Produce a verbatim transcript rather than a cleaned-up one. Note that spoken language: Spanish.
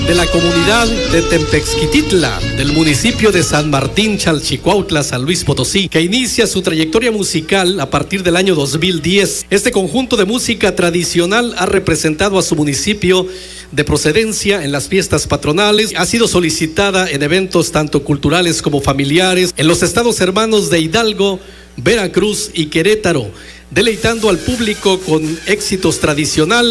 de la comunidad de Tempexquititla, del municipio de San Martín, Chalchicuautla, San Luis Potosí, que inicia su trayectoria musical a partir del año dos mil diez. Este conjunto de música tradicional ha representado a su municipio de procedencia en las fiestas patronales, ha sido solicitada en eventos tanto culturales como familiares en los estados hermanos de Hidalgo, Veracruz y Querétaro, deleitando al público con éxitos tradicionales.